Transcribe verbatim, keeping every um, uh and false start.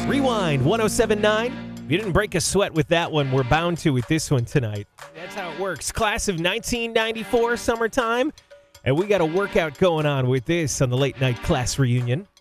Rewind one oh seven point nine. If you didn't break a sweat with that one, we're bound to with this one tonight. That's how it works. Class of nineteen ninety-four, summertime. And we got a workout going on with this on the late night class reunion.